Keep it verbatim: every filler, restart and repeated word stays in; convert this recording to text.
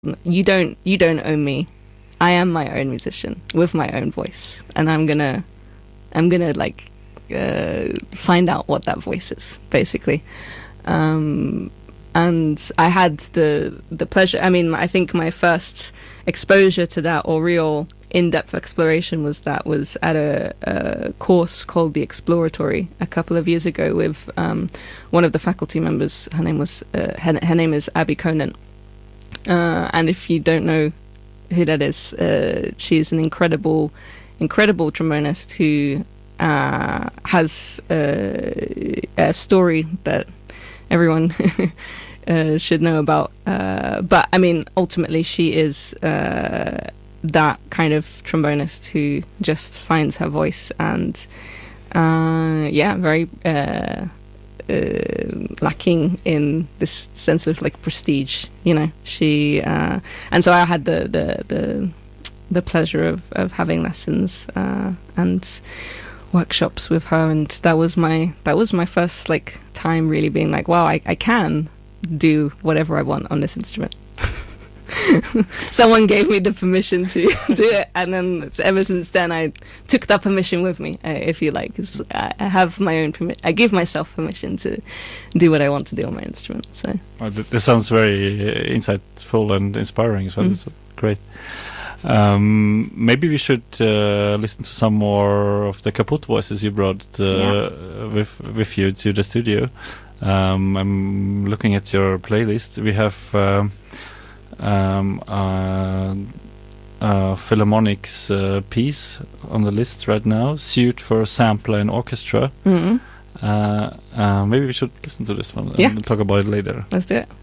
you don't you don't own me. I am my own musician with my own voice, and I'm gonna I'm gonna like uh, find out what that voice is, basically. Um, and I had the the pleasure. I mean, I think my first exposure to that, or real in-depth exploration, was that was at a, a course called the Exploratory a couple of years ago with um, one of the faculty members. Her name was uh, her, her name is Abby Conan. Uh, and if you don't know who that is, uh, she's an incredible, incredible trombonist who uh, has uh, a story that everyone uh, should know about. Uh, but I mean, ultimately, she is uh, that kind of trombonist who just finds her voice and, uh, yeah, very. Uh, Uh, lacking in this sense of like prestige, you know. She uh, and so I had the the the, the pleasure of, of having lessons uh, and workshops with her, and that was my that was my first like time really being like, wow, I, I can do whatever I want on this instrument. Someone gave me the permission to do it, and then ever since then I took that permission with me, uh, if you like. 'Cause I, I have my own permission. I give myself permission to do what I want to do on my instrument. So well, th- this sounds very uh, insightful and inspiring as well. Mm. It's great. Um, maybe we should uh, listen to some more of the Kaput voices you brought uh, yeah. with with you to the studio. Um, I'm looking at your playlist. We have. Um, Um, uh, uh, Philharmonic's uh, piece on the list right now, Suite for Sampler and Orchestra. Mm-hmm. uh, uh, maybe we should listen to this one yeah. and talk about it later. Let's do it.